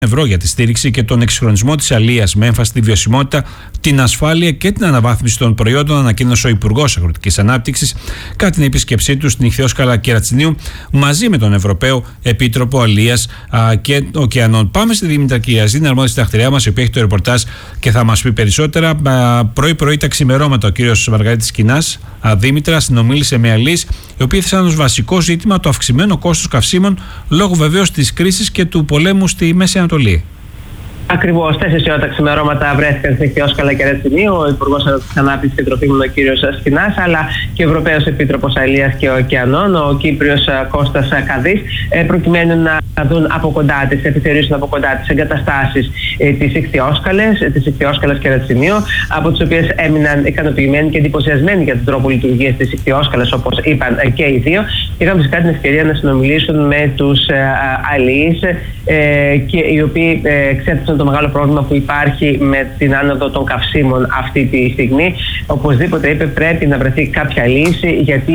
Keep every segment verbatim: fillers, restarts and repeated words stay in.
ευρώ για τη στήριξη και τον εξυγχρονισμό της αλίας με έμφαση στη βιωσιμότητα, την ασφάλεια και την αναβάθμιση των προϊόντων, ανακοίνωσε ο Υπουργός Αγροτικής Ανάπτυξης κατά την επίσκεψή του στην Ιχθυόσκαλα Κερατσινίου μαζί με τον Ευρωπαίο Επίτροπο Αλίας και Ωκεανών. Πάμε στη Δήμητρα Κυριαζίδη, αρμόδια συντακτηριά μας, η οποία έχει το ρεπορτάζ και θα μας πει περισσότερα. Πρωί-πρωί τα ξημερώματα, ο κύριος Μαργαρίτης Κινάς, Δήμητρα, συνομίλησε με αλείς, οι οποίοι θέσαν ως βασικό ζήτημα το αυξημένο κόστος καυσίμων λόγω βεβαίως της κρίσης και του πολέμου στη Μέση Ανατολή. Ακριβώς, τέσσερις ώρα τα ξημερώματα βρέθηκαν στην Ιχθυόσκαλα Κερατσινίου ο Υπουργός Αγροτικής Ανάπτυξης και Τροφίμων, ο κύριος Σκινάς, αλλά και ο Ευρωπαίος Επίτροπος Αλίας και Ωκεανών, ο Κύπριος Κώστας Καδής, προκειμένου να δουν από κοντά τις, επιθεωρήσουν από κοντά τις εγκαταστάσεις της Ιχθυόσκαλας, της Ιχθυόσκαλας Κερατσινίου, από τις οποίες έμειναν ικανοποιημένοι και εντυπωσιασμένοι για τον τρόπο λειτουργίας της Ιχθυόσκαλας, όπως είπαν και οι δύο. Είχαν φυσικά την ευκαιρία να συνομιλήσουν με τους αλείς, και οι οποίοι εξέφρασαν το μεγάλο πρόβλημα που υπάρχει με την άνοδο των καυσίμων αυτή τη στιγμή. Οπωσδήποτε, είπε, πρέπει να βρεθεί κάποια λύση, γιατί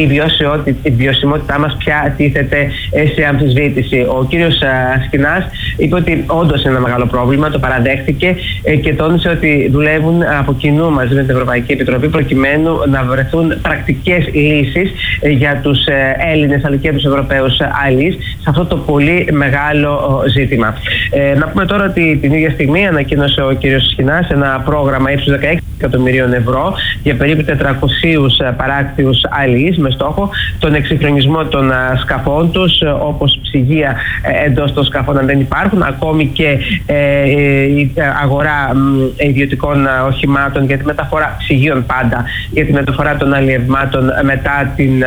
η βιωσιμότητά μας πια τίθεται σε αμφισβήτηση. Ο κύριος Σκινάς είπε ότι όντως είναι ένα μεγάλο πρόβλημα, το παραδέχτηκε και τόνισε ότι δουλεύουν από κοινού μαζί με την Ευρωπαϊκή Επιτροπή προκειμένου να βρεθούν πρακτικές λύσεις για τους Έλληνες αλλά και τους Ευρωπαίους αλείς σε αυτό το πολύ μεγάλο ζήτημα. Ε, να πούμε τώρα ότι την ίδια στιγμή ανακοίνωσε ο κ. Σκινάς ένα πρόγραμμα ύψους δεκαέξι εκατομμυρίων ευρώ για περίπου τετρακόσιους παράκτιους αλείς, με στόχο τον εξυγχρονισμό των σκαφών τους, όπως ψυγεία εντός των σκαφών αν δεν υπάρχουν, ακόμη και ε, η αγορά ιδιωτικών οχημάτων για τη μεταφορά ψυγείων, πάντα για τη μεταφορά των αλλιευμάτων μετά, την,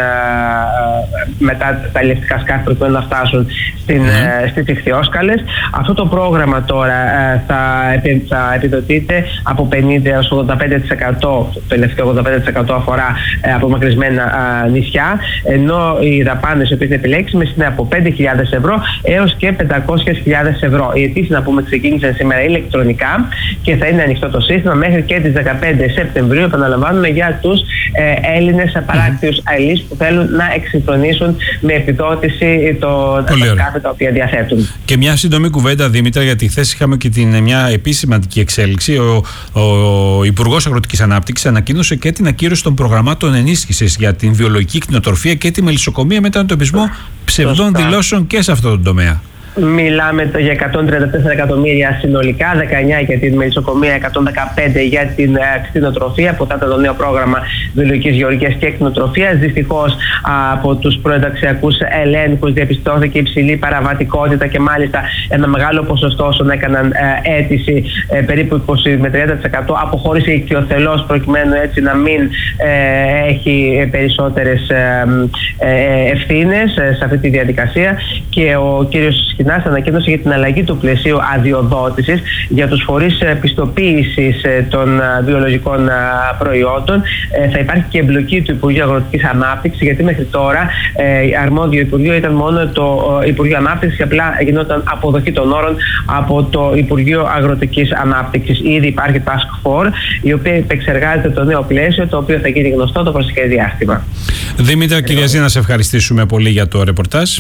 μετά τα αλλιευτικά σκάφη προκειμένου να φτάσουν στην, mm. στις Ιχθυόσκαλες. Αυτό το πρόγραμμα τώρα θα, θα επιδοτείται από πενήντα έως ογδόντα πέντε τοις εκατό, το τελευταίο ογδόντα πέντε τοις εκατό αφορά απομακρυσμένα νησιά, ενώ οι δαπάνες οι οποίες είναι επιλέξιμες είναι από πέντε χιλιάδες ευρώ έως και πεντακόσιες χιλιάδες ευρώ. Οι αιτήσεις, να πούμε, ξεκίνησαν σήμερα ηλεκτρονικά και θα είναι ανοιχτό το σύστημα μέχρι και τις δεκαπέντε Σεπτεμβρίου, επαναλαμβάνουμε, για τους ε, Έλληνες παράκτιους αλείς που θέλουν να εξυγχρονίσουν με επιδότηση το, τα σκάφη τα οποία διαθέτουν. Και μια σύντομη κουβέντα, Δήμητρα, γιατί χθες είχαμε και την, μια επίσης σημαντική εξέλιξη. Ο, ο, ο Υπουργός Αγροτικής Ανάπτυξης ανακοίνωσε και την ακύρωση των προγραμμάτων ενίσχυσης για την βιολογική κτηνοτροφία και τη μελισσοκομεία μετά τον εντοπισμό ψευδών δηλώσεων και σε αυτό το τομέα. Μιλάμε για εκατόν τριάντα τέσσερα εκατομμύρια συνολικά, δεκαεννιά για την μελισσοκομεία, εκατόν δεκαπέντε για την κτηνοτροφία, από τότε το νέο πρόγραμμα βιολογικής γεωργίας και κτηνοτροφίας. Δυστυχώς από τους προενταξιακούς ελέγχους διαπιστώθηκε υψηλή παραβατικότητα και μάλιστα ένα μεγάλο ποσοστό όσων έκαναν αίτηση, περίπου είκοσι με τριάντα τοις εκατό, αποχώρησε οικειοθελώς προκειμένου έτσι να μην ε, έχει περισσότερες ε, ε, ευθύνες σε αυτή τη διαδικασία. Και ο κύριος Σκινάς ανακοίνωσε για την αλλαγή του πλαισίου αδειοδότησης για τους φορείς πιστοποίησης των βιολογικών προϊόντων. Θα υπάρχει και εμπλοκή του Υπουργείου Αγροτικής Ανάπτυξης, γιατί μέχρι τώρα αρμόδιο Υπουργείο ήταν μόνο το Υπουργείο Ανάπτυξης και απλά γινόταν αποδοχή των όρων από το Υπουργείο Αγροτικής Ανάπτυξης. Ήδη υπάρχει Task Force, η οποία επεξεργάζεται το νέο πλαίσιο, το οποίο θα γίνει γνωστό το προσεχές διάστημα. Δήμητρα Κυριαζίδη, να σε ευχαριστήσουμε πολύ για το ρεπορτάζ.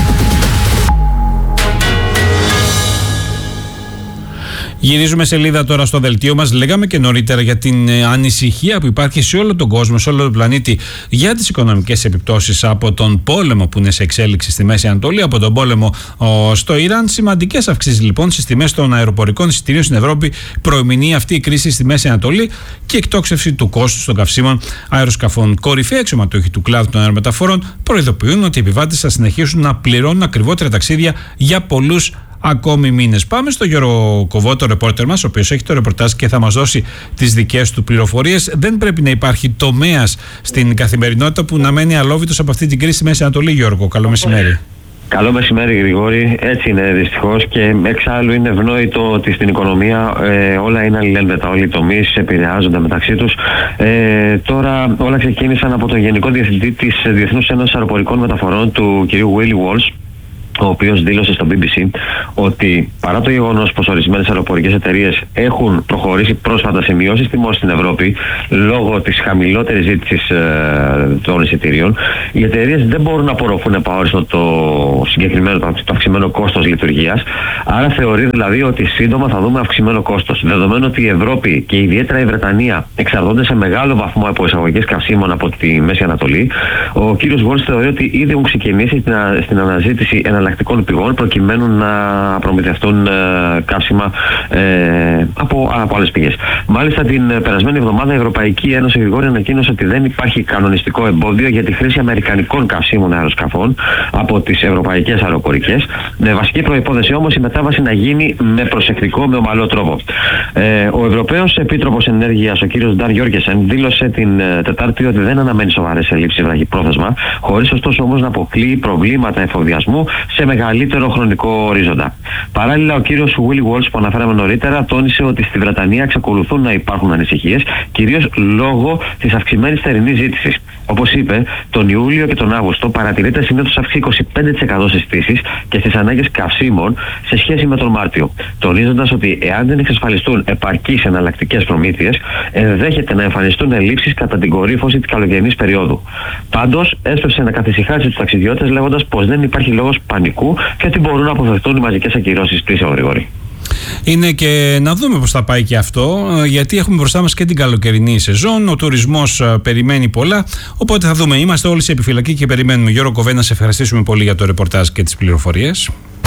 Γυρίζουμε σελίδα τώρα στο δελτίο μας. Λέγαμε και νωρίτερα για την ε, ανησυχία που υπάρχει σε όλο τον κόσμο, σε όλο τον πλανήτη, για τις οικονομικές επιπτώσεις από τον πόλεμο που είναι σε εξέλιξη στη Μέση Ανατολή, από τον πόλεμο ο, στο Ιράν. Σημαντικές αυξήσεις λοιπόν στις τιμές των αεροπορικών εισιτηρίων στην Ευρώπη προεμηνεί αυτή η κρίση στη Μέση Ανατολή και εκτόξευση του κόστους των καυσίμων αεροσκαφών. Κορυφαίοι αξιωματούχοι του κλάδου των αερομεταφορών προειδοποιούν ότι οι επιβάτες θα συνεχίσουν να πληρώνουν ακριβότερα ταξίδια για πολλούς ακόμη μήνες. Πάμε στο Γιώργο Κοβό, το ρεπόρτερ μας, ο οποίος έχει το ρεπορτάζ και θα μας δώσει τις δικές του πληροφορίες. Δεν πρέπει να υπάρχει τομέας στην καθημερινότητα που να μένει αλόβητος από αυτή την κρίση στη Μέση Ανατολή. Γιώργο, καλό μεσημέρι. Καλό μεσημέρι, Γρηγόρη. Έτσι είναι δυστυχώς, και εξάλλου είναι ευνόητο ότι στην οικονομία ε, όλα είναι αλληλένδετα. Όλοι οι τομείς επηρεάζονται μεταξύ τους. Ε, τώρα όλα ξεκίνησαν από τον Γενικό Διευθυντή της Διεθνούς Ένωσης Αεροπορικών Μεταφορών, του κ. Willie Walsh, ο οποίος δήλωσε στο μπι μπι σι ότι παρά το γεγονός πως ορισμένες αεροπορικές εταιρείες έχουν προχωρήσει πρόσφατα σε μειώσεις τιμών στην Ευρώπη λόγω της χαμηλότερης ζήτησης ε, των εισιτήριων, οι εταιρείες δεν μπορούν να απορροφούν επαόριστο το συγκεκριμένο, το, το αυξημένο κόστος λειτουργίας. Άρα θεωρεί δηλαδή ότι σύντομα θα δούμε αυξημένο κόστος. Δεδομένου ότι η Ευρώπη και ιδιαίτερα η Βρετανία εξαρτώνται σε μεγάλο βαθμό από εισαγωγές καυσίμων από τη Μέση Ανατολή, ο κύριος Walsh θεωρεί ότι ήδη έχουν ξεκινήσει στην, στην αναζήτηση εναλλακτικών πηγών προκειμένου να προμηθευτούν ε, καύσιμα ε, από, από άλλες πηγές. Μάλιστα, την περασμένη εβδομάδα η Ευρωπαϊκή Ένωση Γρηγόρη ανακοίνωσε ότι δεν υπάρχει κανονιστικό εμπόδιο για τη χρήση αμερικανικών καυσίμων αεροσκαφών από τις ευρωπαϊκές αεροπορικές. Με βασική προϋπόθεση όμως η μετάβαση να γίνει με προσεκτικό, με ομαλό τρόπο. Ε, ο Ευρωπαίος Επίτροπος Ενέργειας, ο κύριος Ντάρ Γιώργεσεν, δήλωσε την ε, Τετάρτη ότι δεν αναμένει σοβαρές ελλείψεις βραχυπρόθεσμα, χωρίς ωστόσο όμως να αποκλείει προβλήματα εφοδιασμού σε μεγαλύτερο χρονικό ορίζοντα. Παράλληλα, ο κύριος Willie Walsh, που αναφέραμε νωρίτερα, τόνισε ότι στη Βρετανία εξακολουθούν να υπάρχουν ανησυχίες, κυρίως λόγω της αυξημένης θερινής ζήτησης. Όπως είπε, τον Ιούλιο και τον Αύγουστο παρατηρείται συνήθως αύξηση είκοσι πέντε τοις εκατό στις στήσεις και στις ανάγκες καυσίμων σε σχέση με τον Μάρτιο, τονίζοντας ότι εάν δεν εξασφαλιστούν επαρκείς εναλλακτικές προμήθειες, ενδέχεται να εμφανιστούν ελλείψεις κατά την κορύφωση της καλοκαιρινής περίοδου. Πάντως, έσπευσε να καθησυχάσει τους ταξιδιώτες λέγοντας πως δεν υπάρχει λόγος πανικού και ότι μπορούν να αποφευθούν οι μαζικές ακυρώσεις πίσω, Γρηγόρη. Είναι και να δούμε πώς θα πάει και αυτό, γιατί έχουμε μπροστά μας και την καλοκαιρινή σεζόν. Ο τουρισμός περιμένει πολλά. Οπότε θα δούμε. Είμαστε όλοι σε επιφυλακή και περιμένουμε. Γιώργο Κοβέ, να σε ευχαριστήσουμε πολύ για το ρεπορτάζ και τις πληροφορίες.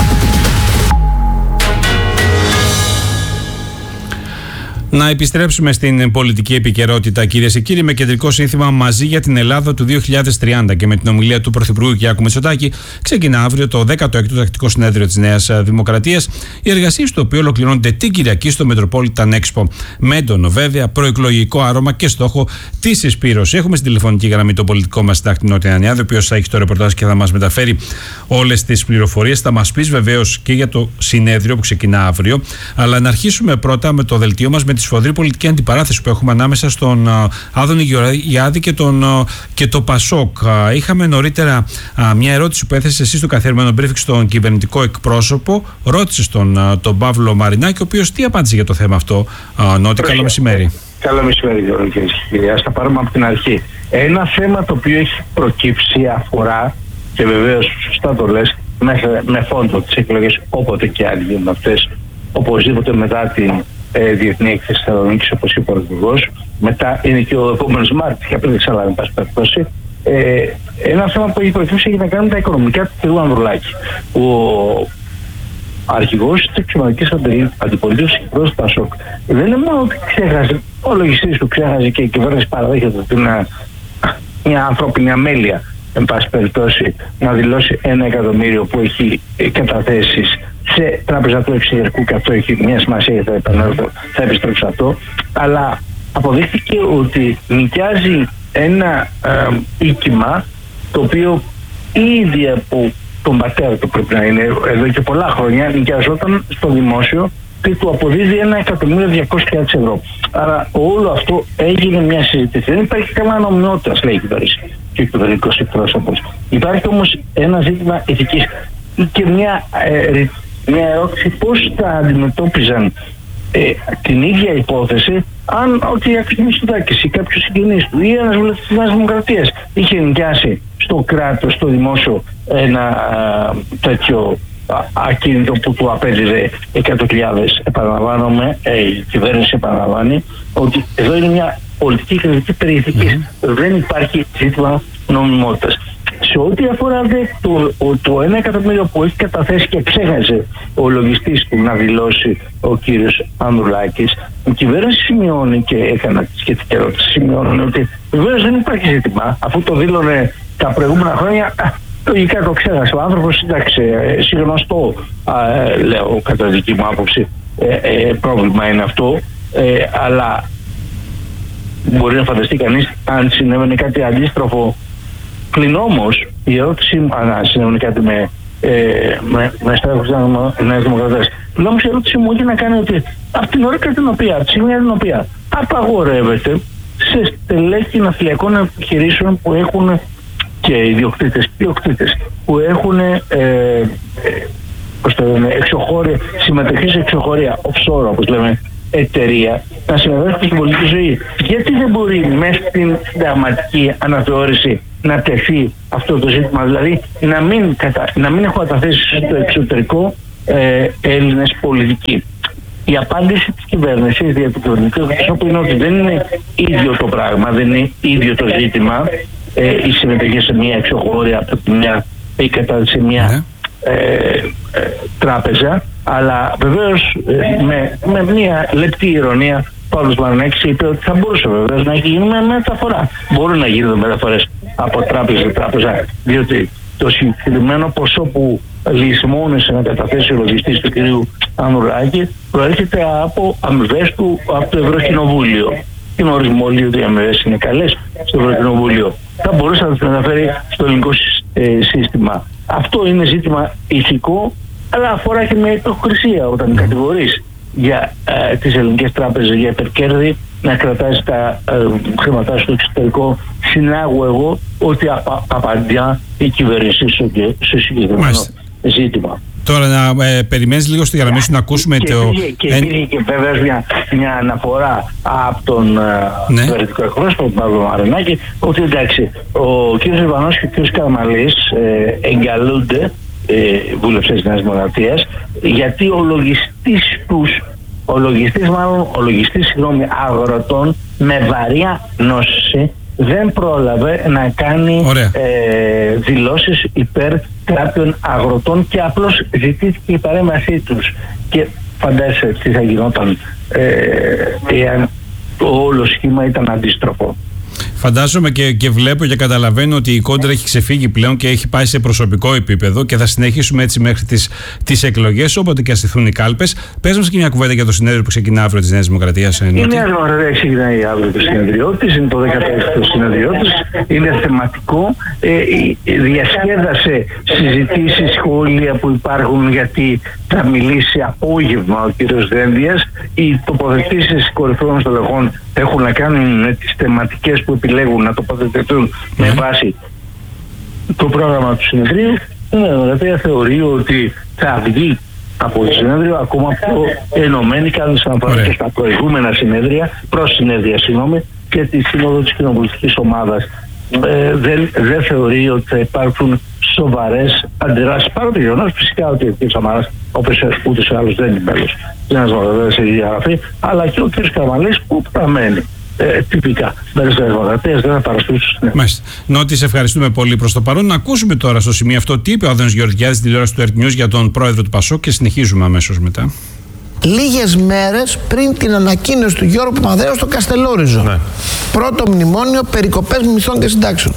Να επιστρέψουμε στην πολιτική επικαιρότητα, κυρίες και κύριοι, με κεντρικό σύνθημα «Μαζί για την Ελλάδα του δύο χιλιάδες τριάντα» και με την ομιλία του Πρωθυπουργού Κυριάκου Μητσοτάκη. Ξεκινά αύριο το δέκατο έκτο Τακτικό Συνέδριο της Νέας Δημοκρατίας, οι εργασίες του οποίου ολοκληρώνονται την Κυριακή στο Metropolitan Expo. Με έντονο βέβαια προεκλογικό άρωμα και στόχο τη συσπήρωση. Έχουμε στην τηλεφωνική γραμμή τον πολιτικό μας συντάκτη Νότια Ανιάδη, ο οποίος θα έχει το ρεπορτάζ και θα μας μεταφέρει όλες τις πληροφορίες. Θα μας πεις βεβαίως και για το συνέδριο που ξεκινά αύριο. Αλλά να αρχίσουμε πρώτα με το δελτίο μας, με τη σφοδρή πολιτική αντιπαράθεση που έχουμε ανάμεσα στον uh, Άδωνη Γεωργιάδη και, τον, uh, και το Πασόκ. Uh, είχαμε νωρίτερα uh, μια ερώτηση που έθεσε εσύ στο καθιερωμένο briefing στον κυβερνητικό εκπρόσωπο. Ρώτησε τον, uh, τον Παύλο Μαρινάκη, ο οποίος τι απάντησε για το θέμα αυτό. Uh, Νότι, καλό μεσημέρι. Καλό μεσημέρι, Γιώργο, κυρίες και κύριοι. Ας τα πάρουμε από την αρχή. Ένα θέμα το οποίο έχει προκύψει αφορά, και βεβαίως σωστά το λες, με, με φόντο τις εκλογές, όποτε και άλλοι γίνουν αυτές, οπωσδήποτε μετά την ε, Διεθνή Έκθεση Θεσσαλονίκης, όπως είπε ο Πρωθυπουργός. Μετά είναι και ο επόμενος Μάρτης, και après δεν ξέρω αν πάση περιπτώσει. Ε, ένα θέμα που έχει προκύψει έχει να κάνει με τα οικονομικά του κ. Ανδρουλάκη. Ο αρχηγός της εξωματικής αντιπολίτευσης και πρόεδρος του Πασόκ δεν είναι μόνο ότι ξέχασε, ο λογιστής του ξέχασε και η κυβέρνηση παραδέχεται ότι είναι μια ανθρώπινη αμέλεια, εν πάση περιπτώσει, να δηλώσει ένα εκατομμύριο που έχει καταθέσεις σε τράπεζα του εξωτερικού, και αυτό έχει μια σημασία, θα επανέλθω, θα επιστρέψω αυτό, αλλά αποδείχθηκε ότι νοικιάζει ένα ε, οίκημα το οποίο ήδη από τον πατέρα του, πρέπει να είναι εδώ και πολλά χρόνια, νοικιαζόταν στο δημόσιο και του αποδίδει ένα εκατομμύριο διακόσιες χιλιάδες ευρώ. Άρα όλο αυτό έγινε μια συζήτηση. Δεν υπάρχει καμία νομιμότητα, λέει η κυβέρνηση και ο κυβερνητικός εκπρόσωπος. Υπάρχει όμως ένα ζήτημα ηθικής και μια, ε, μια ερώτηση πώς θα αντιμετώπιζαν ε, την ίδια υπόθεση αν ότι η Άκης Μητσοτάκης ή κάποιος συγγενής του ή ένας βουλευτής της Νέας Δημοκρατίας είχε νοικιάσει στο κράτος, στο δημόσιο, ένα α, τέτοιο α, ακίνητο που του απέδιδε εκατό χιλιάδες. Επαναλαμβάνομαι, ε, η κυβέρνηση επαναλαμβάνει ότι εδώ είναι μια πολιτική κριτική περί ηθικής. Mm-hmm. Δεν υπάρχει ζήτημα νομιμότητας. Σε ό,τι αφορά δε, το, το, το ένα εκατομμύριο που έχει καταθέσει και ξέχασε ο λογιστής του να δηλώσει ο κύριος Ανδρουλάκης, η κυβέρνηση σημειώνει, και έκανα τη σχετική ερώτηση, σημειώνει ότι βεβαίως δεν υπάρχει ζήτημα, αφού το δήλωνε τα προηγούμενα χρόνια. Λογικά το ξέχασε ο άνθρωπος, εντάξει, συγνωστό, λέω κατά δική μου άποψη, ε, ε, πρόβλημα είναι αυτό, ε, αλλά μπορεί να φανταστεί κανείς αν συνέβαινε κάτι αντίστροφο. Πλην όμως η ερώτηση μου, αν συνέβαινε κάτι με, ε, με, με στρέφους της Νέας Δημοκρατίας, πλην όμως η ερώτηση μου έχει να κάνει ότι από την ώρα κατά την οποία, από τη στιγμή την οποία απαγορεύεται σε στελέχη ναυτιλιακών επιχειρήσεων που έχουν και ιδιοκτήτες, ιδιοκτήτες που έχουν ε, ε, πώς το λένε, εξωχώρια, συμμετοχή σε εξωχώρια offshore, όπως λέμε, εταιρεία, να συμμετέχουν στην πολιτική ζωή. Γιατί δεν μπορεί μέσα στην συνταγματική αναθεώρηση να τεθεί αυτό το ζήτημα, δηλαδή να μην, κατα... να μην έχουν καταθέσει στο εξωτερικό ε, Έλληνες πολιτικοί? Η απάντηση της κυβέρνησης δια του κυβερνητικού εκπροσώπου είναι ότι δεν είναι ίδιο το πράγμα, δεν είναι ίδιο το ζήτημα ε, η συμμετοχή σε μια εξωχώρια από τη μια ή κατά σε μια ε, ε, τράπεζα, αλλά βεβαίως ε, με, με μια λεπτή ηρωνία ο Παύλος Μαρινάκης είπε ότι θα μπορούσε βεβαίως να γίνει με μεταφορά. Μπορούν να γίνουν μεταφορές από τράπεζα σε τράπεζα, διότι το συγκεκριμένο ποσό που λησμόνησε να καταθέσει ο λογιστής του κ. Ανδρουλάκη προέρχεται από αμοιβές του από το Ευρωκοινοβούλιο. Και γνωρίζουμε όλοι ότι οι αμοιβές είναι καλές στο Ευρωκοινοβούλιο. Θα μπορούσε να τις μεταφέρει στο ελληνικό σύστημα. Αυτό είναι ζήτημα ηθικό, αλλά αφορά και μια υποκρισία όταν κατηγορείς για ε, τις ελληνικές τράπεζες για υπερκέρδη να κρατάς τα ε, χρήματά στο εξωτερικό. Συνάγω εγώ ότι απα, απαντά η κυβέρνηση στο συγκεκριμένο ζήτημα. Τώρα να ε, περιμένεις λίγο στη γραμμή σου να ακούσουμε και το... Πήγε, και υπήρχε και βέβαιως μια, μια αναφορά από τον ναι. κυβερνητικό εκπρόσωπο, τον Παύλο Μαρινάκη, ότι εντάξει, ο κ. Ιβανός και ο κ. Καραμαλής ε, εγκαλούνται, ε, βουλευτές της Νέας Δημοκρατίας, γιατί ο λογιστής τους, ο λογιστής μάλλον, ο λογιστής συγγνώμη, αγροτών με βαριά νόση δεν πρόλαβε να κάνει ε, δηλώσεις υπέρ κάποιων αγροτών και απλώς ζητήθηκε η παρέμβασή τους. Και φαντάζεσαι τι θα γινόταν ε, εάν το όλο σχήμα ήταν αντίστροφο. Φαντάζομαι και, και βλέπω και καταλαβαίνω ότι η κόντρα έχει ξεφύγει πλέον και έχει πάει σε προσωπικό επίπεδο και θα συνεχίσουμε έτσι μέχρι τις, τις εκλογές, όποτε και αστηθούν οι κάλπες. Πες μας και μια κουβέντα για το συνέδριο που ξεκινά αύριο της Νέας Δημοκρατίας. Η Νέα Δημοκρατία ξεκινάει αύριο το συνέδριό της, είναι το δέκατο έκτο συνέδριό της, είναι θεματικό. Ε, διασκέδασε συζητήσεις, σχόλια που υπάρχουν γιατί θα μιλήσει απόγευμα ο κ. Δένδιας. Οι τοποθετήσεις κορυφαίων στελεχών έχουν να κάνουν με τις θεματικές που επιλέγουν να τοποθετηθούν mm. με βάση το πρόγραμμα του συνεδρίου. Η Νέα Δημοκρατία θεωρεί ότι θα βγει από το συνέδριο ακόμα πιο ενωμένη, κάνοντας αναφορά και στα προηγούμενα συνέδρια, προς συνέδρια συγγνώμη, και τη σύνοδο της κοινοβουλευτικής ομάδας. Ε, δεν, δεν θεωρεί ότι θα υπάρχουν σοβαρές αντιδράσεις, παρά το γεγονός φυσικά ότι ο κ. Σαμαράς, όπως ούτως ή άλλως δεν είναι μέλος της Νέας Δημοκρατίας σε διαγραφή, αλλά και ο κ. Καραμαλής που παραμένει ε, τυπικά μέλος της Δημοκρατίας, δεν θα παρασπίσει στο συνέδριο. Μάλιστα. Νότι, σε ευχαριστούμε πολύ προς το παρόν. Να ακούσουμε τώρα στο σημείο αυτό τι είπε ο Άδωνης Γεωργιάδης στην τηλεόραση του Earth News για τον πρόεδρο του Πασόκ και συνεχίζουμε αμέσως μετά. Λίγες μέρες πριν την ανακοίνωση του Γιώργου Παπανδρέου στο Καστελόριζο. Ναι. Πρώτο μνημόνιο, περικοπές μισθών και συντάξεων.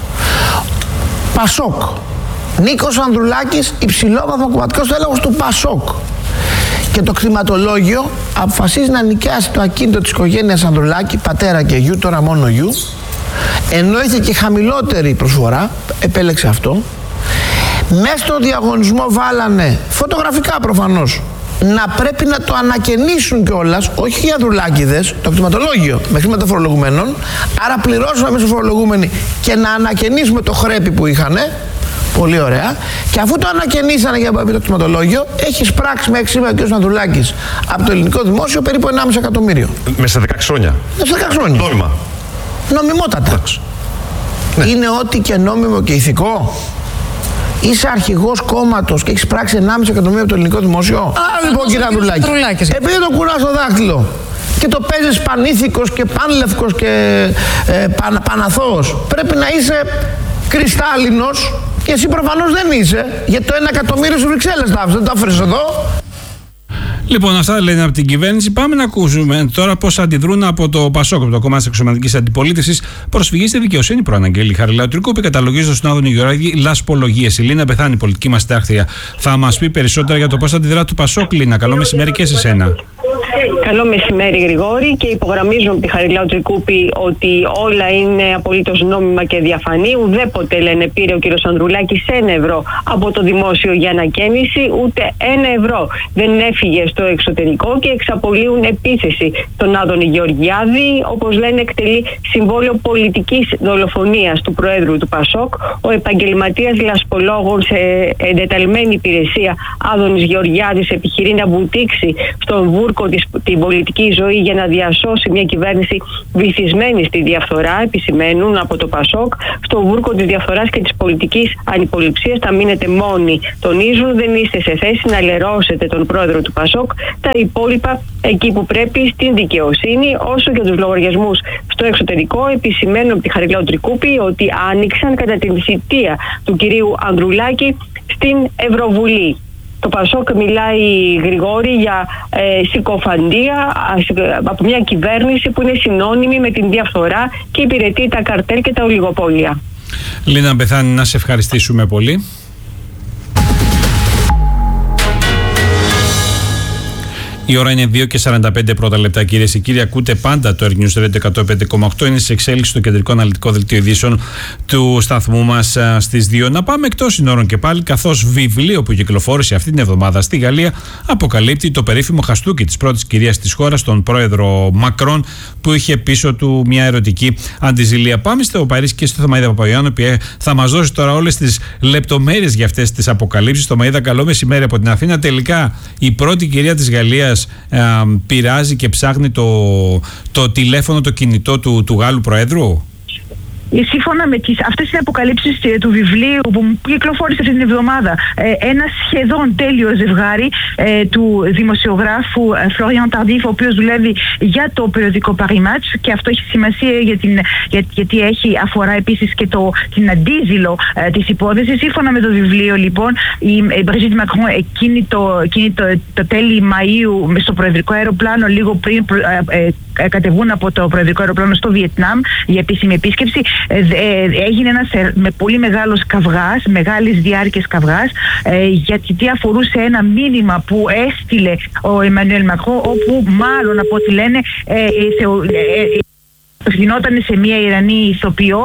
Πασόκ. Νίκος Ανδρουλάκης, υψηλόβαθμο κομματικός έλεγχος του Πασόκ. Και το κτηματολόγιο αποφασίζει να νοικιάσει το ακίνητο της οικογένειας Ανδρουλάκη, πατέρα και γιου, τώρα μόνο γιου. Ενώ είχε και χαμηλότερη προσφορά, επέλεξε αυτό. Μέσα στο διαγωνισμό βάλανε, φωτογραφικά προφανώς, να πρέπει να το ανακαινήσουν κιόλας, όχι οι Ανδρουλάκηδες, το κτηματολόγιο με χρήματα φορολογουμένων. Άρα πληρώσουμε εμείς οι φορολογούμενοι και να ανακαινήσουμε το χρέπι που είχανε. Πολύ ωραία. Και αφού το ανακαινήσανε για το κτηματολόγιο, έχει σπράξει μέχρι σήμερα ο κ. Ανδρουλάκης από το ελληνικό δημόσιο περίπου ενάμιση εκατομμύριο. Μέσα σε δεκαέξι χρόνια. Μέσα σε δεκαέξι χρόνια. Νόμιμα. Νομιμότατα. Ναι. Είναι ό,τι και νόμιμο και ηθικό. Είσαι αρχηγός κόμματος και έχεις πράξει ενάμιση εκατομμύριο από το ελληνικό δημόσιο. Α, λοιπόν, κύριε Ανδρουλάκη. Επειδή το κουράς στο δάχτυλο και το παίζεις πανήθικος και πανλευκος και ε, παν, παναθώος, πρέπει να είσαι κρυστάλλινος και εσύ προφανώς δεν είσαι. Γιατί το ένα εκατομμύριο στις Βρυξέλλες τα άφησες, δεν το άφησες εδώ. Λοιπόν, αυτά λένε από την κυβέρνηση. Πάμε να ακούσουμε τώρα πώς αντιδρούν από το Πασόκ, από το κόμμα της εξωματικής αντιπολίτευσης. Προσφυγή στη δικαιοσύνη προαναγγέλει Χαριλαοτρικού, που καταλογίζει στον Άδωνη Γεωργιάδη λασπολογίες. Η Λίνα Πεθάνη, πολιτική μας συντάκτρια, θα μας πει περισσότερα για το πώς αντιδρά το Πασόκ. Λίνα, καλό μεσημέρι και σε σένα. Καλό μεσημέρι, Γρηγόρη, και υπογραμμίζουμε από τη Χαριλάου Τρικούπη ότι όλα είναι απολύτως νόμιμα και διαφανή. Ουδέποτε, λένε, πήρε ο κύριος Ανδρουλάκης ένα ευρώ από το δημόσιο για ανακαίνιση, ούτε ένα ευρώ δεν έφυγε στο εξωτερικό, και εξαπολύουν επίθεση στον Άδωνη Γεωργιάδη. Όπως λένε, εκτελεί συμβόλαιο πολιτικής δολοφονίας του Προέδρου του Πασόκ. Ο επαγγελματίας λασπολόγος σε εντεταλμένη υπηρεσία Άδωνης Γεωργιάδης επιχειρεί να βουτήξει στον βούρκο της, την πολιτική ζωή για να διασώσει μια κυβέρνηση βυθισμένη στη διαφθορά, επισημαίνουν από το Πασόκ. Στον βούρκο της διαφθοράς και της πολιτικής ανυποληψίας θα μείνετε μόνοι, τονίζουν. Δεν είστε σε θέση να λερώσετε τον πρόεδρο του Πασόκ. Τα υπόλοιπα εκεί που πρέπει, στην δικαιοσύνη. Όσο για τους λογαριασμούς στο εξωτερικό, επισημαίνουν από τη Χαριλάου Τρικούπη ότι άνοιξαν κατά την θητεία του κυρίου Ανδρουλάκη στην Ευρωβουλή. Το Πασόκ μιλάει, Γρηγόρη, για ε, συκοφαντία από μια κυβέρνηση που είναι συνώνυμη με την διαφθορά και υπηρετεί τα καρτέλ και τα ολιγοπόλια. Λίνα Μπεθάνη, να σε ευχαριστήσουμε πολύ. Η ώρα είναι δύο και σαράντα πέντε πρώτα λεπτά, κυρίες και κύριοι. Ακούτε πάντα το Air News Radio εκατόν πέντε κόμμα οκτώ. Είναι σε εξέλιξη το κεντρικό αναλυτικό δελτίο ειδήσεων του σταθμού μας στις δύο. Να πάμε εκτός συνόρων και πάλι, καθώς βιβλίο που κυκλοφόρησε αυτή την εβδομάδα στη Γαλλία αποκαλύπτει το περίφημο χαστούκι της πρώτης κυρίας της χώρας, τον πρόεδρο Μακρόν, που είχε πίσω του μια ερωτική αντιζηλία. Πάμε στο Παρίσι και στο Θωμαΐδα Παπαγιάννου, που θα μας δώσει τώρα όλες τις λεπτομέρειες για αυτές τις αποκαλύψεις. Θωμαΐδα, καλό μεσημέρι από την Αθήνα. Τελικά η πρώτη κυρία της Γαλλίας Ε, πειράζει και ψάχνει το, το τηλέφωνο, το κινητό του, του Γάλλου Προέδρου. Σύμφωνα με τις, αυτές τις αποκαλύψεις του βιβλίου που κυκλοφόρησε αυτή την εβδομάδα, ε, ένα σχεδόν τέλειο ζευγάρι ε, του δημοσιογράφου Florian Tardif, ο οποίος δουλεύει για το περιοδικό Paris Match, και αυτό έχει σημασία για την, για, γιατί έχει αφορά επίσης και το, την αντίζηλο ε, της υπόθεσης. Σύμφωνα με το βιβλίο, λοιπόν, η, η Brigitte Macron εκείνη το, εκείνη το, το τέλη Μαΐου στο προεδρικό αεροπλάνο, λίγο πριν ε, ε, ε, κατεβούν από το προεδρικό αεροπλάνο στο Βιετνάμ για επίσημη επίσκεψη, Ε, ε, έγινε ένας ε, με πολύ μεγάλος καυγάς, μεγάλης διάρκειας καυγάς, ε, γιατί αφορούσε ένα μήνυμα που έστειλε ο Εμμανουέλ Μακρόν, όπου μάλλον από ό,τι λένε ε, ε, ε, ε, γινόταν σε μια Ιρανή ηθοποιό,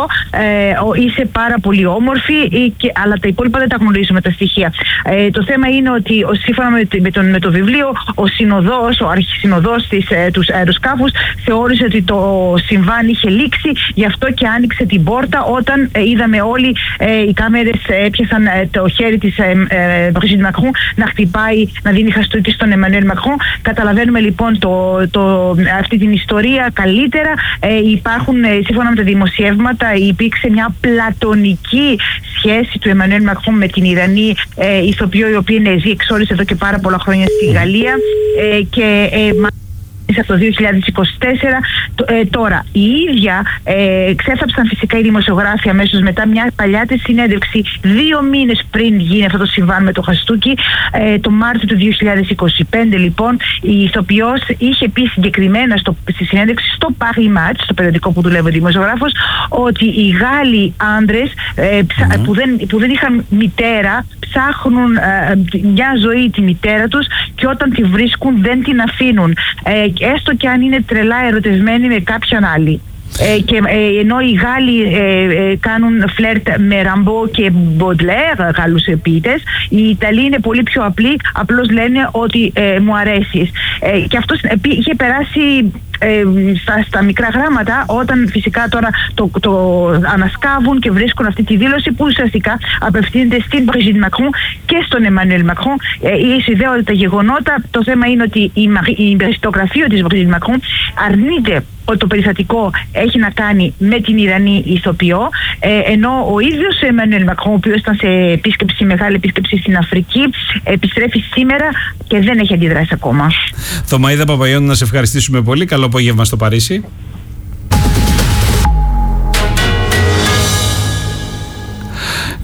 ε, είσαι πάρα πολύ όμορφη, ή και, αλλά τα υπόλοιπα δεν τα γνωρίζουμε τα στοιχεία. Ε, το θέμα είναι ότι ο, σύμφωνα με, με, τον, με το βιβλίο, ο συνοδός, ο αρχισυνοδός της, ε, του αεροσκάφους θεώρησε ότι το συμβάν είχε λήξει, γι' αυτό και άνοιξε την πόρτα όταν ε, είδαμε όλοι ε, οι κάμερες έπιασαν ε, το χέρι της Brigitte Macron να χτυπάει, να δίνει χαστούκι στον Emmanuel Macron. Καταλαβαίνουμε λοιπόν το, το, αυτή την ιστορία καλύτερα. Ε, υπάρχουν, σύμφωνα με τα δημοσιεύματα, υπήρξε μια πλατωνική σχέση του Εμμανουέλ Μακρόν με την Ιρανή ε, ηθοποιό, η οποία είναι ζει εξόρισε εδώ και πάρα πολλά χρόνια στη Γαλλία, ε, και ε, από το δύο χιλιάδες είκοσι τέσσερα. Ε, τώρα, οι ίδια ε, ξέφταψαν φυσικά οι δημοσιογράφοι αμέσως μετά μια παλιά της συνέντευξη δύο μήνες πριν γίνει αυτό το συμβάν με το χαστούκι. Ε, το Μάρτιο του δύο χιλιάδες είκοσι πέντε, λοιπόν, η ηθοποιός είχε πει συγκεκριμένα στο, στη συνέντευξη στο Paris Match, στο περιοδικό που δουλεύει ο δημοσιογράφος, ότι οι Γάλλοι άντρες ε, ψα, mm-hmm. που, δεν, που δεν είχαν μητέρα ψάχνουν ε, μια ζωή τη μητέρα τους, και όταν τη βρίσκουν δεν την αφήνουν. Ε, έστω και αν είναι τρελά ερωτευμένοι με κάποιον άλλη. Ε, και, ε, ενώ οι Γάλλοι ε, ε, κάνουν φλερτ με Ραμπό και Μποντλέρ, Γάλλους ποιητές, οι Ιταλοί είναι πολύ πιο απλοί, απλώς λένε ότι ε, μου αρέσεις. Ε, και αυτό είχε περάσει ε, στα, στα μικρά γράμματα, όταν φυσικά τώρα το, το ανασκάβουν και βρίσκουν αυτή τη δήλωση που ουσιαστικά απευθύνεται στην Brigitte Macron και στον Emmanuel Macron. Ε, Ισιδέονται τα γεγονότα. Το θέμα είναι ότι η, η περιστογραφία της Brigitte Macron αρνείται ότι το περιστατικό έχει να κάνει με την Ιρανή ηθοποιό, ε, ενώ ο ίδιος ο Εμμανουέλ Μακρόν, ο οποίος ήταν σε επίσκεψη, μεγάλη επίσκεψη στην Αφρική, επιστρέφει σήμερα και δεν έχει αντιδράσει ακόμα. Θωμαΐδα Παπαγιάννου, να σε ευχαριστήσουμε πολύ. Καλό απόγευμα στο Παρίσι.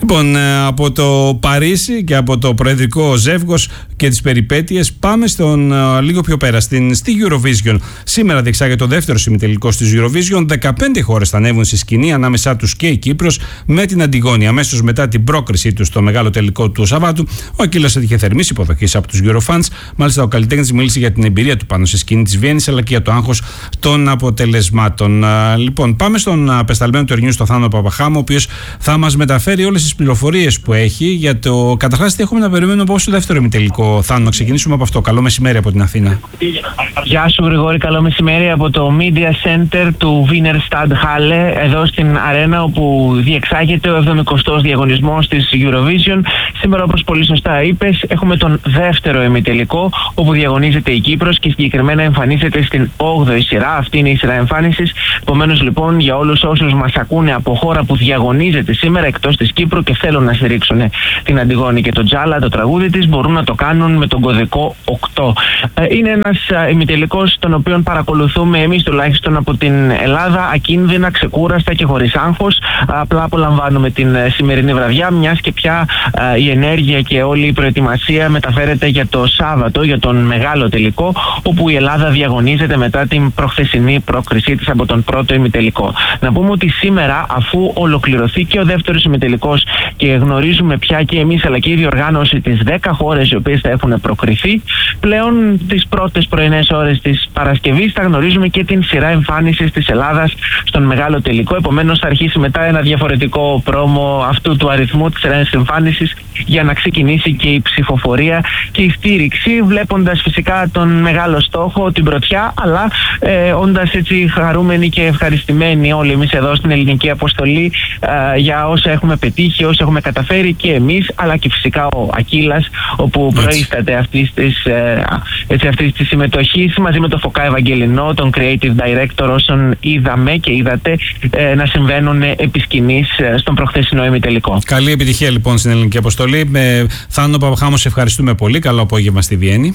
Λοιπόν, από το Παρίσι και από το προεδρικό ζεύγος και τις περιπέτειες πάμε στον, λίγο πιο πέρα στην, στη Eurovision. Σήμερα διεξάγεται το δεύτερο ημιτελικός της Eurovision. δεκαπέντε χώρες θα ανέβουν στη σκηνή, ανάμεσά τους και η Κύπρος, με την Αντιγόνη. Αμέσως μετά την πρόκρισή τους στο μεγάλο τελικό του Σαββάτου, ο Ακύλας έτυχε θερμής υποδοχής από τους Eurofans. Μάλιστα, ο καλλιτέχνης μίλησε για την εμπειρία του πάνω στη σκηνή της Βιέννης, αλλά και για το άγχος των αποτελεσμάτων. Λοιπόν, πάμε στον απεσταλμένο του Ερνιού, στο Θάνο Παπαχάμο, ο οποίος θα μας μεταφέρει όλες τις πληροφορίες που έχει για το καταρχάς τι έχουμε να περιμένουμε από το δεύτερο ημιτελικό. Θάνο, να ξεκινήσουμε από αυτό. Καλό μεσημέρι από την Αθήνα. Γεια σου Γρηγόρη, καλό μεσημέρι από το Media Center του Wiener Stadthalle, εδώ στην αρένα όπου διεξάγεται ο εβδομηκοστός διαγωνισμός της Eurovision. Σήμερα, όπως πολύ σωστά είπες, έχουμε τον δεύτερο ημιτελικό όπου διαγωνίζεται η Κύπρος και συγκεκριμένα εμφανίζεται στην όγδοη σειρά. Αυτή είναι η σειρά εμφάνισης. Επομένως, λοιπόν, για όλους όσους μας ακούνε από χώρα που διαγωνίζεται σήμερα εκτός της Κύπρου και θέλουν να στηρίξουν την Αντιγόνη και τον Τζάλα, το τραγούδι της, μπορούν να το κάνουν με τον κωδικό οκτώ. Είναι ένας ημιτελικός τον οποίο παρακολουθούμε εμείς τουλάχιστον από την Ελλάδα, ακίνδυνα, ξεκούραστα και χωρίς άγχος. Απλά απολαμβάνουμε την σημερινή βραδιά, μιας και πια η ενέργεια και όλη η προετοιμασία μεταφέρεται για το Σάββατο, για τον μεγάλο τελικό, όπου η Ελλάδα διαγωνίζεται μετά την προχθεσινή πρόκρισή της από τον πρώτο ημιτελικό. Να πούμε ότι σήμερα, αφού ολοκληρωθεί και ο δεύτερος ημιτελικός και γνωρίζουμε πια και εμείς αλλά και η διοργάνωση τις δέκα χώρες οι οποίες θα έχουν προκριθεί, πλέον τις πρώτες πρωινές ώρες της Παρασκευής θα γνωρίζουμε και την σειρά εμφάνισης της Ελλάδας στον μεγάλο τελικό. Επομένως θα αρχίσει μετά ένα διαφορετικό πρόμο αυτού του αριθμού της σειράς εμφάνισης για να ξεκινήσει και η ψηφοφορία και η στήριξη, βλέποντας φυσικά τον μεγάλο στόχο, την πρωτιά, αλλά ε, όντας έτσι χαρούμενοι και ευχαριστημένοι όλοι εμείς εδώ στην ελληνική αποστολή ε, για όσα έχουμε πετύχει, όσα έχουμε καταφέρει και εμείς, αλλά και φυσικά ο Ακύλας, όπου προείσταται αυτής της, ε, έτσι, αυτής της συμμετοχής μαζί με τον Φωκά Ευαγγελινό, τον Creative Director, όσων είδαμε και είδατε ε, να συμβαίνουν επί σκηνής ε, στον προχθεσινό ημιτελικό. Καλή επιτυχία λοιπόν στην ελληνική αποστολή. Με Θάνο Παπαχάμο, σε ευχαριστούμε πολύ. Καλό απόγευμα στη Βιέννη.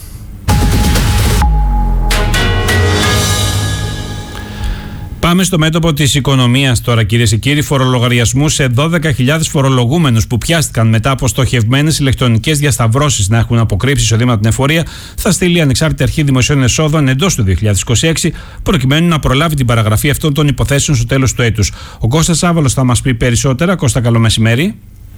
Πάμε στο μέτωπο της οικονομίας τώρα, κυρίες και κύριοι. Φορολογαριασμούς σε δώδεκα χιλιάδες φορολογούμενους που πιάστηκαν μετά από στοχευμένες ηλεκτρονικές διασταυρώσεις να έχουν αποκρύψει εισοδήματα την εφορία, θα στείλει η Ανεξάρτητη Αρχή Δημοσίων Εσόδων εντός του δύο χιλιάδες είκοσι έξι, προκειμένου να προλάβει την παραγραφή αυτών των υποθέσεων στο τέλος του έτους. Ο Κώστας Άβαλος θα μας πει περισσότερα. Κώστα, καλό μεσημέρι.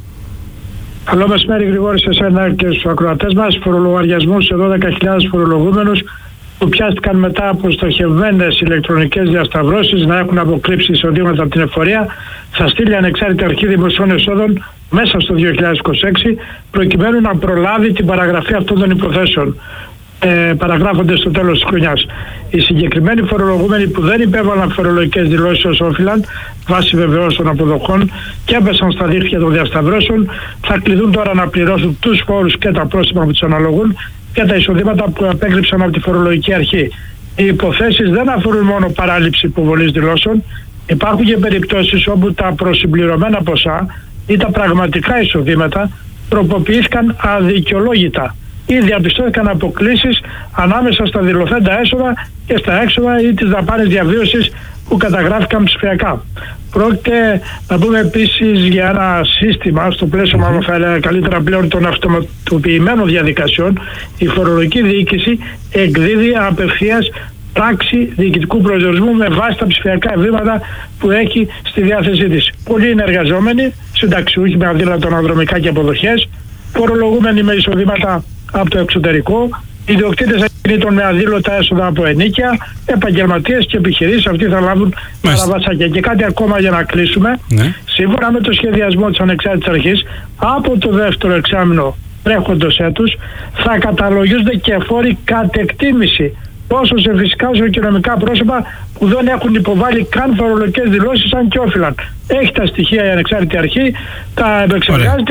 Καλό μεσημέρι, Γρηγόρη, σε εσένα και στους ακροατές μας. Φορολογαριασμούς σε δώδεκα χιλιάδες φορολογούμενους που πιάστηκαν μετά από στοχευμένες ηλεκτρονικές διασταυρώσεις να έχουν αποκρύψει εισοδήματα από την εφορία, θα στείλει η Ανεξάρτητη Αρχή Δημοσίων Εσόδων μέσα στο δύο χιλιάδες είκοσι έξι, προκειμένου να προλάβει την παραγραφή αυτών των υποθέσεων. Ε, παραγράφονται στο τέλος της χρονιάς. Οι συγκεκριμένοι φορολογούμενοι που δεν υπέβαλαν φορολογικές δηλώσεις ως όφυλαν, βάσει βεβαιώς των αποδοχών, και έπεσαν στα δίχτυα των διασταυρώσεων, θα κληθούν τώρα να πληρώσουν τους φόρους και τα πρόστιμα που τους αναλογούν και τα εισοδήματα που απέκρυψαν από τη φορολογική αρχή. Οι υποθέσεις δεν αφορούν μόνο παράληψη υποβολής δηλώσεων, υπάρχουν και περιπτώσεις όπου τα προσυμπληρωμένα ποσά ή τα πραγματικά εισοδήματα τροποποιήθηκαν αδικαιολόγητα ή διαπιστώθηκαν αποκλίσεις ανάμεσα στα δηλωθέντα έσοδα και στα έξοδα ή τις δαπάνες διαβίωσης που καταγράφηκαν ψηφιακά. Πρόκειται να πούμε επίσης για ένα σύστημα στο πλαίσιο, μάλλον θα έλεγα καλύτερα πλέον, των αυτοματοποιημένων διαδικασιών. Η φορολογική διοίκηση εκδίδει απευθείας πράξη διοικητικού προσδιορισμού με βάση τα ψηφιακά ευρήματα που έχει στη διάθεσή της. Πολλοί είναι εργαζόμενοι, συνταξιούχοι με αδύνατα αναδρομικά και αποδοχές, φορολογούμενοι με εισοδήματα από το εξωτερικό, ιδιοκτήτες ακινήτων με αδήλωτα έσοδα από ενοίκια, επαγγελματίες και επιχειρήσεις. Αυτοί θα λάβουν παραβασάκια. Και κάτι ακόμα για να κλείσουμε. Ναι. Σύμφωνα με το σχεδιασμό της Ανεξάρτητης Αρχής, από το δεύτερο εξάμηνο τρέχοντος έτους θα καταλογίζονται και φόροι κατ' εκτίμηση, τόσο σε φυσικά όσο και νομικά πρόσωπα που δεν έχουν υποβάλει καν φορολογικές δηλώσεις αν και όφυλαν. Έχει τα στοιχεία η Ανεξάρτητη Αρχή, τα επεξεργάζεται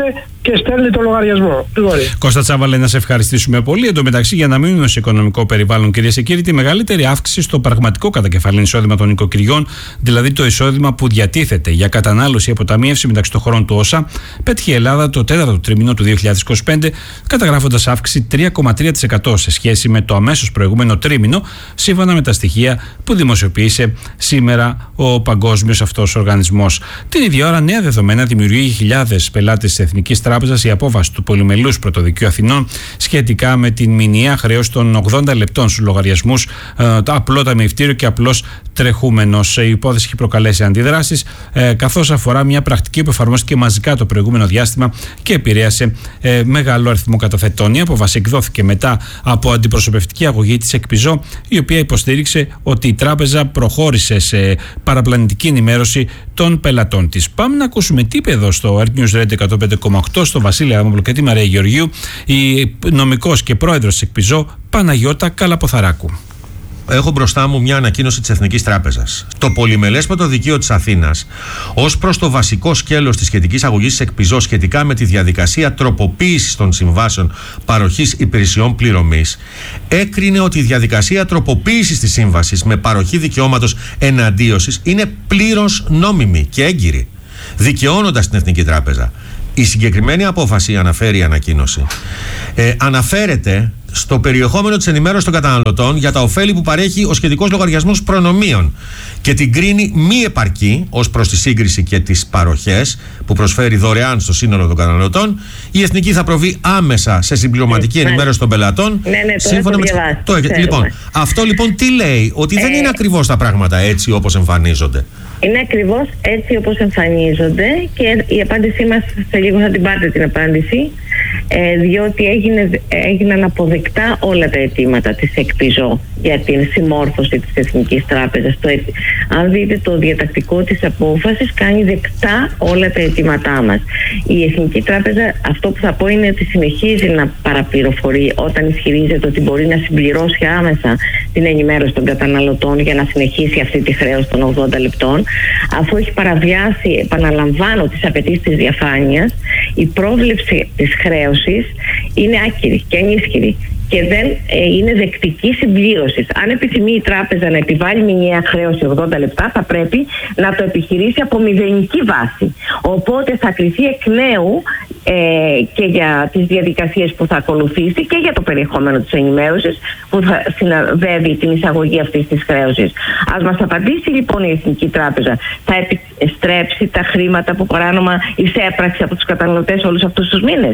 και στέλνει το λογαριασμό. Κώστα Τσάβαλε, να σε ευχαριστήσουμε πολύ. Εν τω μεταξύ, για να μείνουμε σε οικονομικό περιβάλλον, κυρίες και κύριοι, τη μεγαλύτερη αύξηση στο πραγματικό κατακεφαλήν εισόδημα των νοικοκυριών, δηλαδή το εισόδημα που διατίθεται για κατανάλωση αποταμίευση μεταξύ των χωρών του όσα, πέτυχε η Ελλάδα το τέταρτο τρίμηνο του δύο χιλιάδες είκοσι πέντε, καταγράφοντας αύξηση τρία κόμμα τρία τοις εκατό σε σχέση με το αμέσως προηγούμενο τρίμηνο, σύμφωνα με τα στοιχεία που δημοσιοποίησε σήμερα ο παγκόσμιος αυτός οργανισμός. Την ίδια ώρα, νέα δεδομένα δημιουργεί χιλιάδες πελάτες της Εθνικής Τράπεζας η απόφαση του Πολυμελούς Πρωτοδικείου Αθηνών σχετικά με την μηνιαία χρέωση των ογδόντα λεπτών στους λογαριασμούς, ε, απλό ταμιευτήριο και απλός τρεχούμενος. Η υπόθεση έχει προκαλέσει αντιδράσεις, ε, καθώς αφορά μια πρακτική που εφαρμόστηκε μαζικά το προηγούμενο διάστημα και επηρέασε ε, μεγάλο αριθμό καταθετών. Η απόφαση εκδόθηκε μετά από αντιπροσωπευτική αγωγή της ΕΚΠΙΖΟ, η οποία υποστήριξε ότι η τράπεζα προχώρησε σε παραπλανητική ενημέρωση των πελατών της. Πάμε να ακούσουμε τι είπε εδώ στο Earth News Radio εκατόν πέντε κόμμα οκτώ, στο Βασίλη Αδαμόπουλο και τη Μαρία Γεωργίου, η νομικός και πρόεδρος της ΕΚΠΙΖΟ, Παναγιώτα Καλαποθαράκου. Έχω μπροστά μου μια ανακοίνωση της Εθνικής Τράπεζας. Το Πολυμελές Πρωτοδικείο της Αθήνας, ως προς το βασικό σκέλος της σχετικής αγωγής της ΕΚΠΙΖΟ σχετικά με τη διαδικασία τροποποίησης των συμβάσεων παροχής υπηρεσιών πληρωμής, έκρινε ότι η διαδικασία τροποποίησης της σύμβασης με παροχή δικαιώματος εναντίωσης είναι πλήρως νόμιμη και έγκυρη, δικαιώνοντας την Εθνική Τράπεζα. Η συγκεκριμένη απόφαση, αναφέρει η ανακοίνωση, ε, αναφέρεται στο περιεχόμενο της ενημέρωσης των καταναλωτών για τα ωφέλη που παρέχει ο σχετικός λογαριασμός προνομίων και την κρίνει μη επαρκή ως προς τη σύγκριση και τις παροχές που προσφέρει δωρεάν στο σύνολο των καταναλωτών. Η Εθνική θα προβεί άμεσα σε συμπληρωματική ναι, ενημέρωση των πελατών. Ναι, ναι, σύμφωνα με το, λοιπόν, αυτό λοιπόν τι λέει? Ότι δεν ε... είναι ακριβώς τα πράγματα έτσι όπως εμφανίζονται. Είναι ακριβώς έτσι όπως εμφανίζονται και η απάντησή μας, σε λίγο θα την πάρετε την απάντηση, ε, διότι έγινε, έγιναν αποδεκτά όλα τα αιτήματα της ΕΚΠΙΖΟ για την συμμόρφωση της Εθνικής Τράπεζας. Το, αν δείτε το διατακτικό της απόφασης, κάνει δεκτά όλα τα αιτήματά μας. Η Εθνική Τράπεζα, αυτό που θα πω είναι ότι συνεχίζει να παραπληροφορεί όταν ισχυρίζεται ότι μπορεί να συμπληρώσει άμεσα την ενημέρωση των καταναλωτών για να συνεχίσει αυτή τη χρέωση των ογδόντα λεπτών, αφού έχει παραβιάσει, επαναλαμβάνω, τις απαιτήσεις της διαφάνειας. Η πρόβλεψη της χρέωσης είναι άκυρη και ανίσχυρη και δεν ε, είναι δεκτική συμπλήρωση. Αν επιθυμεί η τράπεζα να επιβάλλει μηνιαία χρέωση ογδόντα λεπτά, θα πρέπει να το επιχειρήσει από μηδενική βάση. Οπότε θα κριθεί εκ νέου ε, και για τις διαδικασίες που θα ακολουθήσει και για το περιεχόμενο της ενημέρωσης που θα συναδεύει την εισαγωγή αυτής της χρέωσης. Ας μας απαντήσει λοιπόν η Εθνική Τράπεζα, θα επιστρέψει τα χρήματα που παράνομα εισέπραξε από τους καταναλωτές όλους αυτούς τους μήνες?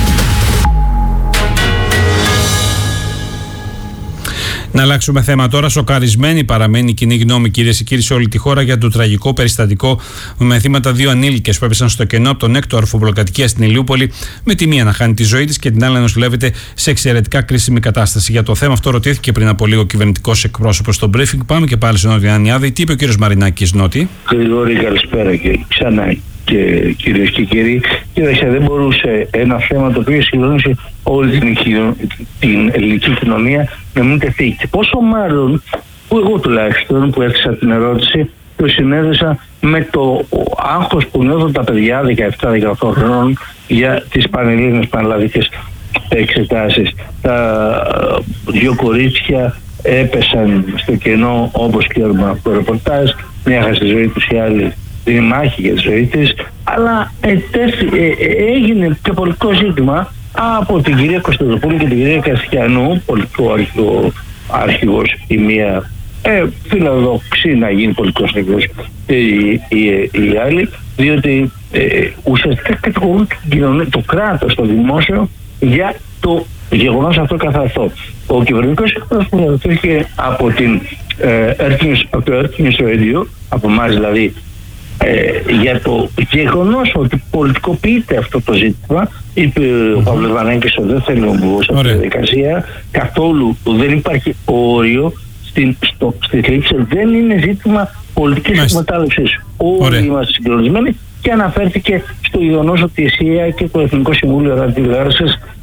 Να αλλάξουμε θέμα τώρα. Σοκαρισμένη παραμένει η κοινή γνώμη, κυρίες και κύριοι, σε όλη τη χώρα για το τραγικό περιστατικό με θύματα δύο ανήλικες που έπεσαν στο κενό από τον έκτο ορφοπλοκατοικία στην Ηλιούπολη, με τη μία να χάνει τη ζωή της και την άλλη να νοσηλεύεται σε εξαιρετικά κρίσιμη κατάσταση. Για το θέμα αυτό ρωτήθηκε πριν από λίγο ο κυβερνητικός εκπρόσωπος στο briefing. Πάμε και πάλι στον Νότι Ανιάδη. Τι είπε ο κύριος Μαρινάκης, Νότι? Γρηγόρη, καλησπέρα και ξανά. Και κυρίες και κύριοι, κοίταξε, δεν μπορούσε ένα θέμα το οποίο συγκλώνησε όλη την, την ελληνική κοινωνία να μην τεθεί. Και πόσο μάλλον που εγώ τουλάχιστον που έθεσα την ερώτηση το συνέδεσα με το άγχος που νιώθουν τα παιδιά δεκαεπτά δεκαοκτώ χρόνων για τις πανελλήνιες πανελλαδικές εξετάσεις. Τα δύο κορίτσια έπεσαν στο κενό, όπως ξέρουμε από το ρεπορτάζ, μια έχασε τη ζωή τους, η άλλη την μάχη για τη ζωή της, αλλά ε, τέφει, ε, ε, έγινε και πολιτικό ζήτημα από την κυρία Κωνσταντοπούλου και την κυρία Καστιανού, πολιτικό αρχηγό, αρχηγός η μία, ε, φιλοδοξεί να γίνει πολιτικός αρχηγός η, η, η, η άλλη, διότι ε, ουσιαστικά κατηγορούν το κράτος, το δημόσιο, για το γεγονός αυτό καθ' αυτό. Ο κυβερνητικός εκπρόσωπος ρωτήθηκε από, την, ε, από το Earth News Radio, από εμάς δηλαδή, Ε, για το γεγονός ότι πολιτικοποιείται αυτό το ζήτημα. Είπε ο Παύλος Βανέγκης ότι δεν θέλει να μπω σε αυτή τη διαδικασία καθόλου, δεν υπάρχει όριο στην, στο, στη θλίψη, δεν είναι ζήτημα πολιτικής εκμετάλλευσης. Όλοι είμαστε συγκλονισμένοι και αναφέρθηκε στο γεγονός ότι η ΕΣΥΑ και το Εθνικό Συμβούλιο Ραδιοτηλεόρασης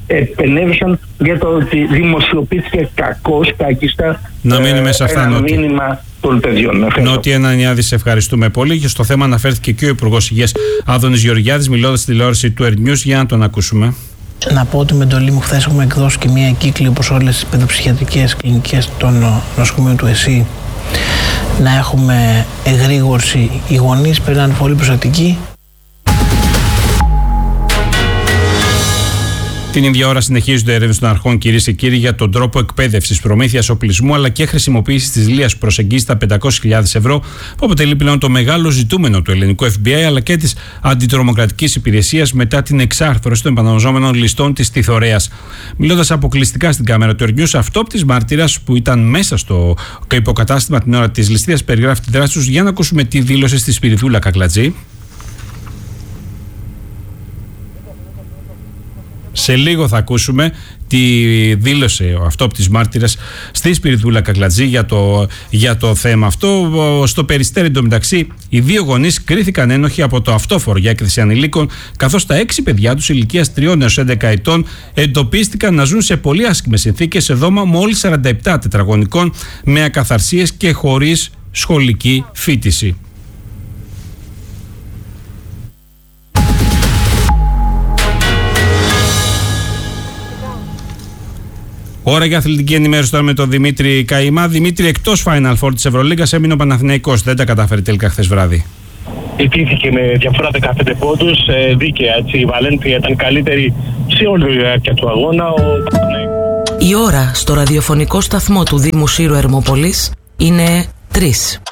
επενέβησαν για το ότι δημοσιοποιήθηκε κακώς, κάκιστα να μείνουμε σε αυτά, ένα Νότι. μήνυμα των παιδιών. Νότι Ανανιάδη, σε ευχαριστούμε πολύ. Και στο θέμα αναφέρθηκε και ο Υπουργός Υγείας Άδωνης Γεωργιάδης, μιλώντας στη τηλεόραση του Air News. Για να τον ακούσουμε. Να πω ότι με εντολή μου χθες έχουμε εκδώσει και μία εγκύκλιο, όπως όλες τις παιδοψυχιατρικές κλινικές των νοσοκομείων του ΕΣΥ, να έχουμε εγρήγορση. Οι γονείς πρέπει να είναι πολύ προσεκτικοί. Την ίδια ώρα συνεχίζονται έρευνες των αρχών, κυρίες και κύριοι, για τον τρόπο εκπαίδευσης, προμήθειας οπλισμού αλλά και χρησιμοποίησης της Λίας που προσεγγίζει τα πεντακόσιες χιλιάδες ευρώ, που αποτελεί πλέον το μεγάλο ζητούμενο του ελληνικού Εφ Μπι Άι αλλά και της αντιτρομοκρατικής υπηρεσίας μετά την εξάρθρωση των επαναλαμβανόμενων ληστών της Τιθωρέας. Μιλώντας αποκλειστικά στην κάμερα του Air News, αυτόπτης μάρτυρας που ήταν μέσα στο υποκατάστημα την ώρα της ληστείας περιγράφει τη δράση τους. Για να ακούσουμε τι δήλωσε στη Σπυριδούλα Κακλατζή. Σε λίγο θα ακούσουμε τι δήλωσε ο αυτόπτης μάρτυρας στη Σπυριδούλα Κακλατζή για το, για το θέμα αυτό. Στο Περιστέρι, εντωμεταξύ, οι δύο γονείς κρίθηκαν ένοχοι από το αυτόφορο για έκθεση ανηλίκων, καθώς τα έξι παιδιά τους ηλικίας τριών έως έντεκα ετών εντοπίστηκαν να ζουν σε πολύ άσχημες συνθήκες σε δώμα μόλις σαράντα επτά τετραγωνικών, με ακαθαρσίες και χωρίς σχολική φοιτηση. Ώρα για αθλητική ενημέρωση τώρα με τον Δημήτρη Καημά. Δημήτρη, εκτός Final Four της Ευρωλίγκας έμεινε ο Παναθηναϊκός. Δεν τα κατάφερε τελικά χθες βράδυ. Ιτήθηκε με διαφορά δεκαπέντε πόντους, ε, δίκαια έτσι. Η Βαλένθια ήταν καλύτερη σε όλη τη διάρκεια του αγώνα. Ο... Η ώρα στο ραδιοφωνικό σταθμό του Δήμου Σύρου Ερμόπολης είναι τρεις.